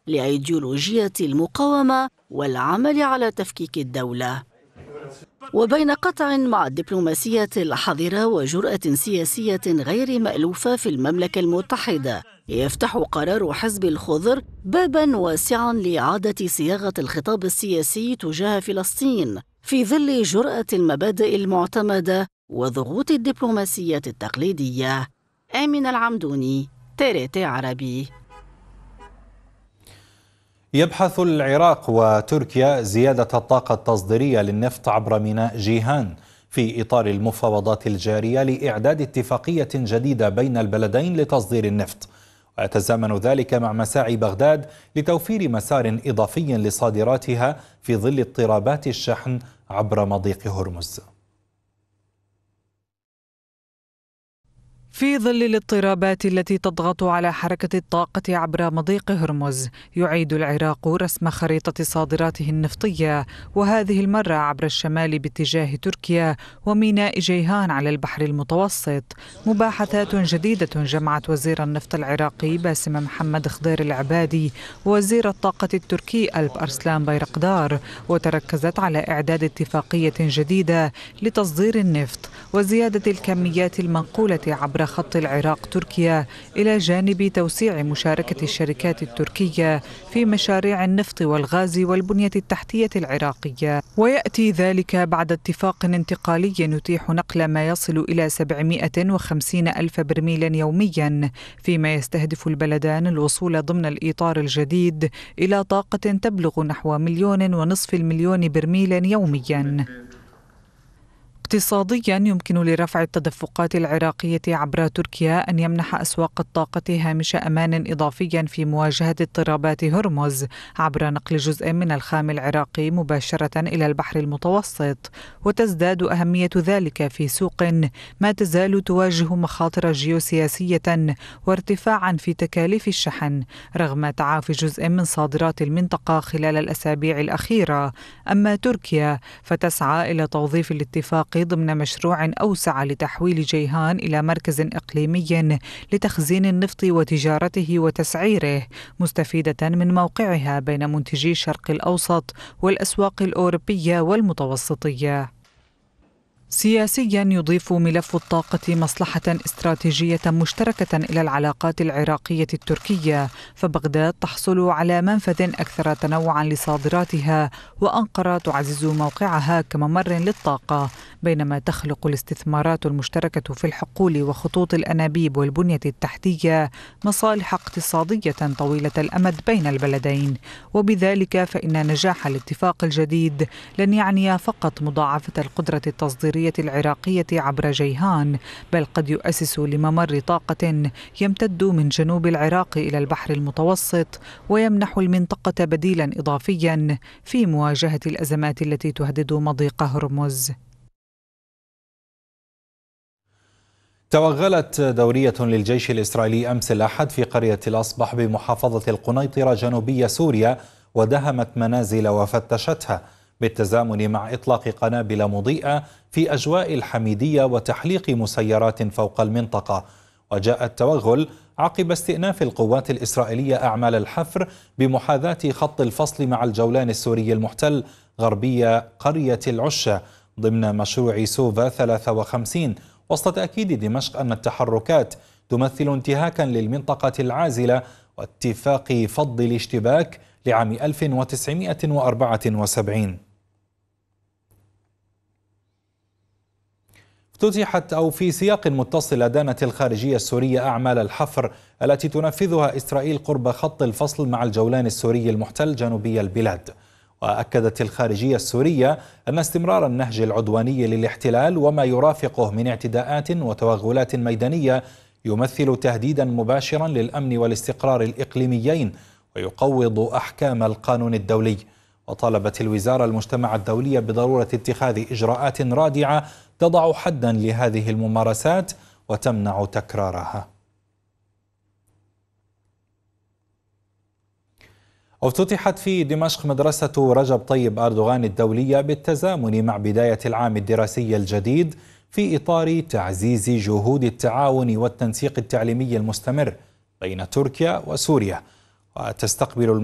لأيديولوجية المقاومة والعمل على تفكيك الدولة. وبين قطع مع الدبلوماسية الحذرة وجرأة سياسية غير مألوفة في المملكة المتحدة، يفتح قرار حزب الخضر باباً واسعاً لإعادة صياغة الخطاب السياسي تجاه فلسطين في ظل جرأة المبادئ المعتمدة وضغوط الدبلوماسية التقليدية. آمنة العمدوني، TRT عربي. يبحث العراق وتركيا زيادة الطاقة التصديرية للنفط عبر ميناء جيهان في إطار المفاوضات الجارية لإعداد اتفاقية جديدة بين البلدين لتصدير النفط، ويتزامن ذلك مع مساعي بغداد لتوفير مسار إضافي لصادراتها في ظل اضطرابات الشحن عبر مضيق هرمز. في ظل الاضطرابات التي تضغط على حركة الطاقة عبر مضيق هرمز، يعيد العراق رسم خريطة صادراته النفطية، وهذه المرة عبر الشمال باتجاه تركيا وميناء جيهان على البحر المتوسط. مباحثات جديدة جمعت وزير النفط العراقي باسم محمد خضير العبادي ووزير الطاقة التركي ألب أرسلان بيرقدار، وتركزت على إعداد اتفاقية جديدة لتصدير النفط وزيادة الكميات المنقولة عبر خط العراق-تركيا، إلى جانب توسيع مشاركة الشركات التركية في مشاريع النفط والغاز والبنية التحتية العراقية. ويأتي ذلك بعد اتفاق انتقالي يتيح نقل ما يصل إلى 750 ألف برميل يوميا، فيما يستهدف البلدان الوصول ضمن الإطار الجديد إلى طاقة تبلغ نحو 1.5 مليون برميل يوميا. اقتصاديا، يمكن لرفع التدفقات العراقية عبر تركيا أن يمنح أسواق الطاقة هامش أمان إضافيا في مواجهة اضطرابات هرمز عبر نقل جزء من الخام العراقي مباشرة إلى البحر المتوسط، وتزداد أهمية ذلك في سوق ما تزال تواجه مخاطر جيوسياسية وارتفاعا في تكاليف الشحن رغم تعافي جزء من صادرات المنطقة خلال الأسابيع الأخيرة. أما تركيا فتسعى إلى توظيف الاتفاق ضمن مشروع أوسع لتحويل جيهان إلى مركز إقليمي لتخزين النفط وتجارته وتسعيره، مستفيدة من موقعها بين منتجي الشرق الأوسط والأسواق الأوروبية والمتوسطية. سياسيا، يضيف ملف الطاقة مصلحة استراتيجية مشتركة إلى العلاقات العراقية التركية، فبغداد تحصل على منفذ أكثر تنوعا لصادراتها، وأنقرة تعزز موقعها كممر للطاقة، بينما تخلق الاستثمارات المشتركة في الحقول وخطوط الأنابيب والبنية التحتية مصالح اقتصادية طويلة الأمد بين البلدين. وبذلك فإن نجاح الاتفاق الجديد لن يعني فقط مضاعفة القدرة التصديرية العراقية عبر جيهان، بل قد يؤسس لممر طاقة يمتد من جنوب العراق إلى البحر المتوسط، ويمنح المنطقة بديلا إضافيا في مواجهة الأزمات التي تهدد مضيق هرمز. توغلت دورية للجيش الإسرائيلي أمس الأحد في قرية الأصبح بمحافظة القنيطرة جنوبية سوريا، ودهمت منازل وفتشتها بالتزامن مع إطلاق قنابل مضيئة في أجواء الحميدية وتحليق مسيرات فوق المنطقة. وجاء التوغل عقب استئناف القوات الإسرائيلية أعمال الحفر بمحاذاة خط الفصل مع الجولان السوري المحتل غربية قرية العشة ضمن مشروع سوفا 53، وسط تأكيد دمشق أن التحركات تمثل انتهاكا للمنطقة العازلة واتفاق فض الاشتباك لعام 1974. افتتحت أو في سياق متصل أدانت الخارجية السورية أعمال الحفر التي تنفذها إسرائيل قرب خط الفصل مع الجولان السوري المحتل جنوبي البلاد. وأكدت الخارجية السورية أن استمرار النهج العدواني للاحتلال وما يرافقه من اعتداءات وتوغلات ميدانية يمثل تهديدا مباشرا للأمن والاستقرار الإقليميين ويقوض أحكام القانون الدولي. وطالبت الوزارة المجتمع الدولي بضرورة اتخاذ إجراءات رادعة تضع حدا لهذه الممارسات وتمنع تكرارها. افتتحت في دمشق مدرسة رجب طيب أردوغان الدولية بالتزامن مع بداية العام الدراسي الجديد في إطار تعزيز جهود التعاون والتنسيق التعليمي المستمر بين تركيا وسوريا. وتستقبل